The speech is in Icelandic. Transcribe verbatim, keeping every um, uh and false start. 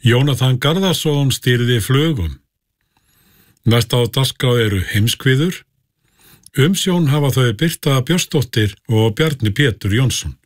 Jónatan Garðarsson stýrði flugum. Næst á dagskrá eru heimskviður. Umsjón hafa þau Birta Björnsdóttir og Bjarni Pétur Jónsson.